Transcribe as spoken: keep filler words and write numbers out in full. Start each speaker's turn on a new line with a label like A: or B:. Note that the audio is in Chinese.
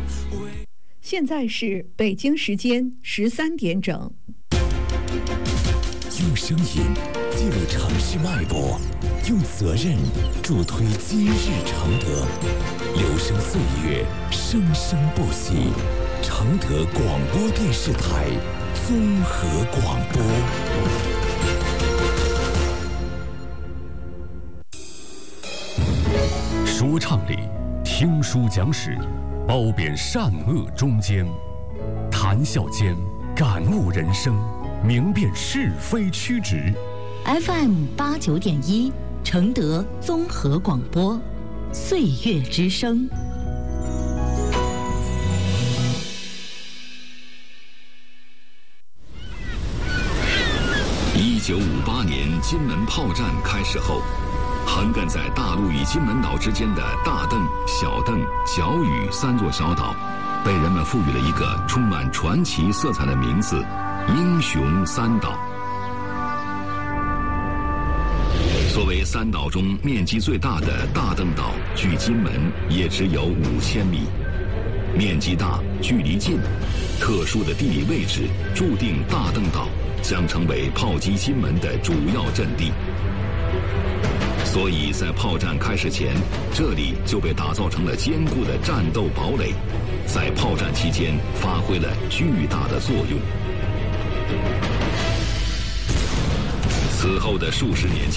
A: 现在是北京时间十三点整。
B: 用声音记录城市脉搏，用责任助推今日承德。留声岁月，生生不息。承德广播电视台综合广播。
C: 说唱里，听书讲史，褒贬善恶中间，谈笑间感悟人生，明辨是非曲直。
D: F M 八九点一，承德综合广播，岁月之声。
E: 一九五八年金门炮战开始后，横亘在大陆与金门岛之间的大邓、小邓、角屿三座小岛，被人们赋予了一个充满传奇色彩的名字——英雄三岛。作为三岛中面积最大的大邓岛，距金门也只有五千米，面积大，距离近，特殊的地理位置注定大邓岛将成为炮击金门的主要阵地。所以在炮战开始前，这里就被打造成了坚固的战斗堡垒，在炮战期间发挥了巨大的作用。此后的数十年间，